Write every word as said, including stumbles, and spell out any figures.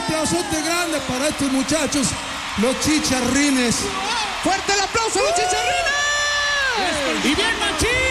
aplausote grande para estos muchachos, los chicharrines. ¡Fuerte el aplauso a los chicharrines! ¡Y bien, machín!